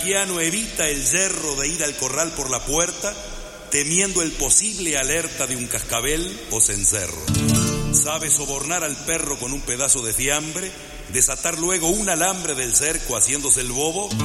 Piano evita el yerro de ir al corral por la puerta, temiendo el posible alerta de un cascabel o cencerro. Sabe sobornar al perro con un pedazo de fiambre, desatar luego un alambre del cerco haciéndose el bobo